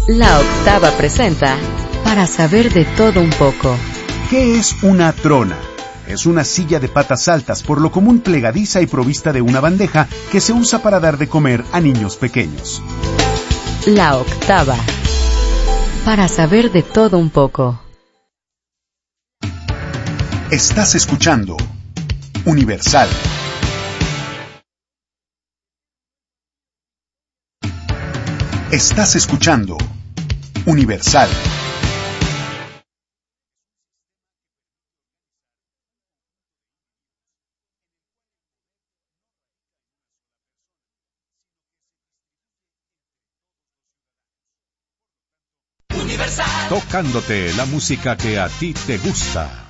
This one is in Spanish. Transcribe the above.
La Octava presenta Para saber de todo un poco. ¿Qué es una trona? Es una silla de patas altas, por lo común plegadiza y provista de una bandeja que se usa para dar de comer a niños pequeños. La Octava. Para saber de todo un poco. Estás escuchando Universal. Estás escuchando Universal. Tocándote la música que a ti te gusta.